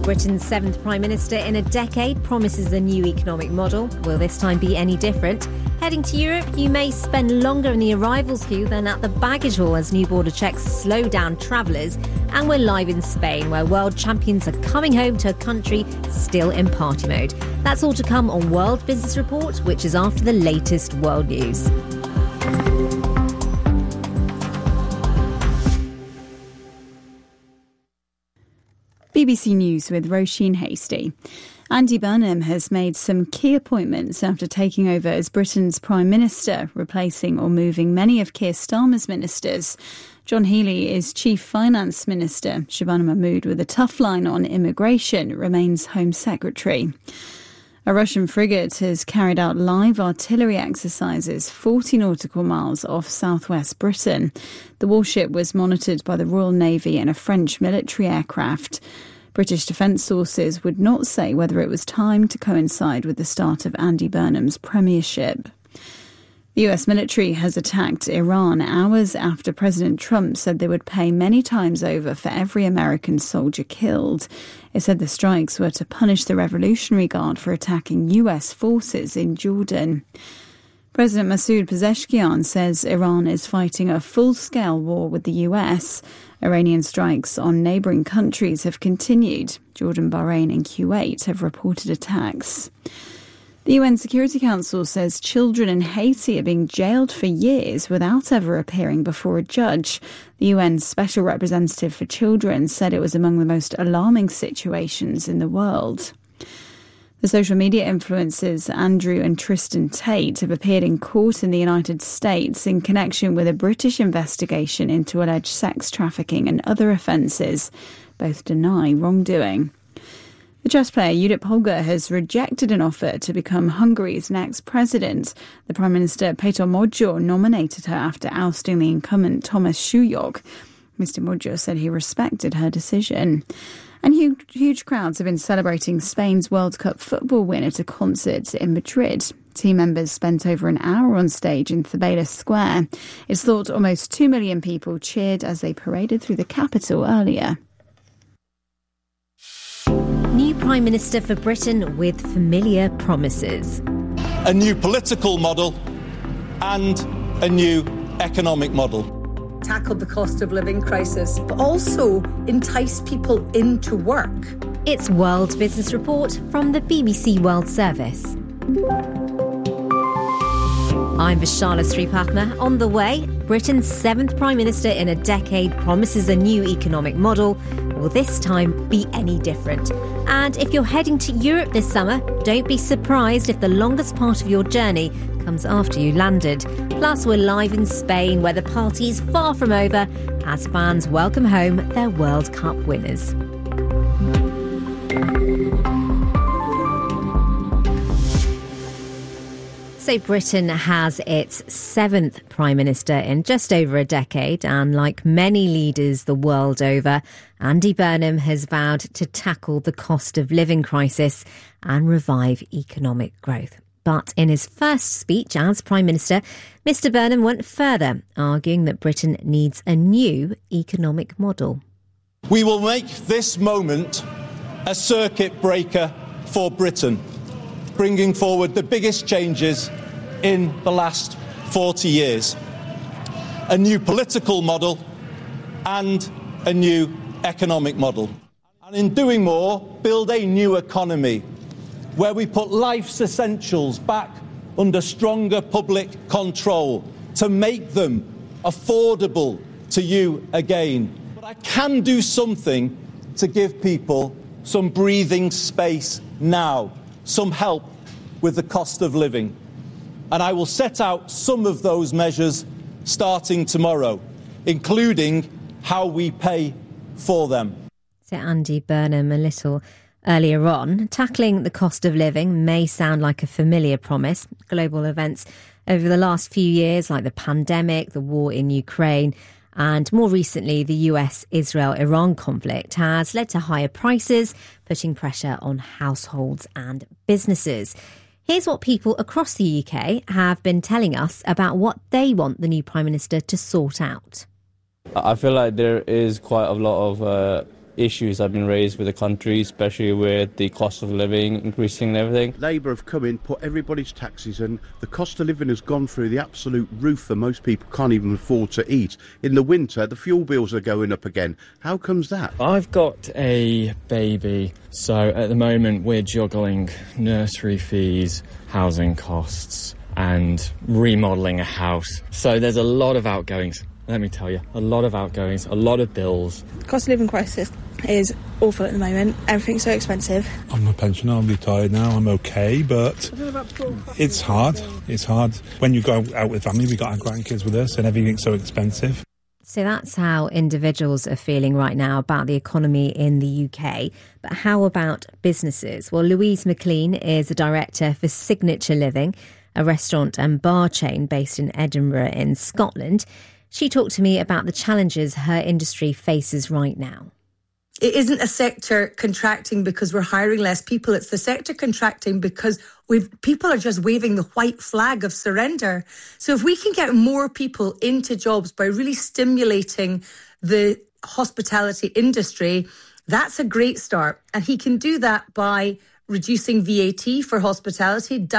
Britain's seventh Prime Minister in a decade promises a new economic model. Will this time be any different? Heading to Europe, you may spend longer in the arrivals queue than at the baggage hall as new border checks slow down travellers. And we're live in Spain, where world champions are coming home to a country still in party mode. That's all to come on World Business Report, which is after the latest world news. BBC News with Roisin Hasty. Andy Burnham has made some key appointments after taking over as Britain's Prime Minister, replacing or moving many of Keir Starmer's ministers. John Healey is Chief Finance Minister. Shabana Mahmood, with a tough line on immigration, remains Home Secretary. A Russian frigate has carried out live artillery exercises 40 nautical miles off southwest Britain. The warship was monitored by the Royal Navy and a French military aircraft. British defence sources would not say whether it was timed to coincide with the start of Andy Burnham's premiership. The US military has attacked Iran hours after President Trump said they would pay many times over for every American soldier killed. It said the strikes were to punish the Revolutionary Guard for attacking US forces in Jordan. President Masoud Pezeshkian says Iran is fighting a full-scale war with the US. Iranian strikes on neighbouring countries have continued. Jordan, Bahrain and Kuwait have reported attacks. The UN Security Council says children in Haiti are being jailed for years without ever appearing before a judge. The UN's Special Representative for Children said it was among the most alarming situations in the world. The social media influencers Andrew and Tristan Tate have appeared in court in the United States in connection with a British investigation into alleged sex trafficking and other offences. Both deny wrongdoing. The chess player Judit Polgar has rejected an offer to become Hungary's next president. The Prime Minister Péter Magyar nominated her after ousting the incumbent Thomas Súlyog. Mr Magyar said he respected her decision. And huge crowds have been celebrating Spain's World Cup football win at a concert in Madrid. Team members spent over an hour on stage in Cibeles Square. It's thought almost 2 million people cheered as they paraded through the capital earlier. New Prime Minister for Britain with familiar promises. A new political model and a new economic model. Tackle the cost of living crisis, but also entice people into work. It's World Business Report from the BBC World Service. I'm Vishala Sripadma. On the way, Britain's seventh Prime Minister in a decade promises a new economic model. Will this time be any different? And if you're heading to Europe this summer, don't be surprised if the longest part of your journey comes after you landed. Plus, we're live in Spain, where the party's far from over as fans welcome home their World Cup winners. So Britain has its seventh Prime Minister in just over a decade, and like many leaders the world over, Andy Burnham has vowed to tackle the cost of living crisis and revive economic growth. But in his first speech as Prime Minister, Mr Burnham went further, arguing that Britain needs a new economic model. We will make this moment a circuit breaker for Britain, bringing forward the biggest changes in the last 40 years. A new political model and a new economic model. And in doing more, build a new economy where we put life's essentials back under stronger public control to make them affordable to you again. But I can do something to give people some breathing space now, some help with the cost of living. And I will set out some of those measures starting tomorrow, including how we pay for them. So Andy Burnham a little earlier on. Tackling the cost of living may sound like a familiar promise. Global events over the last few years, like the pandemic, the war in Ukraine, and more recently, the US-Israel-Iran conflict has led to higher prices, putting pressure on households and businesses. Here's what people across the UK have been telling us about what they want the new Prime Minister to sort out. I feel like there is quite a lot of issues that have been raised with the country, especially with the cost of living increasing and everything. Labour have come in, put everybody's taxes in. The cost of living has gone through the absolute roof that most people can't even afford to eat. In the winter, the fuel bills are going up again. How comes that? I've got a baby, so at the moment we're juggling nursery fees, housing costs and remodelling a house. So there's a lot of outgoings, let me tell you. A lot of outgoings, a lot of bills. The cost of living crisis is awful at the moment. Everything's so expensive. I'm a pensioner, I'm retired now, I'm okay, but it's hard. It's hard. When you go out with family, we got our grandkids with us and everything's so expensive. So that's how individuals are feeling right now about the economy in the UK. But how about businesses? Well, Louise McLean is a director for Signature Living, a restaurant and bar chain based in Edinburgh in Scotland. She talked to me about the challenges her industry faces right now. It isn't a sector contracting because we're hiring less people. It's the sector contracting because people are just waving the white flag of surrender. So if we can get more people into jobs by really stimulating the hospitality industry, that's a great start. And he can do that by reducing VAT for hospitality,